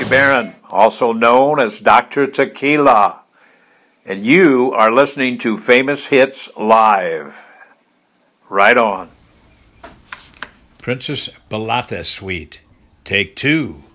Richie Barron, also known as Dr. Tequila, and you are listening to Famous Hits Live. Right on. Princess Balata Suite, Take Two.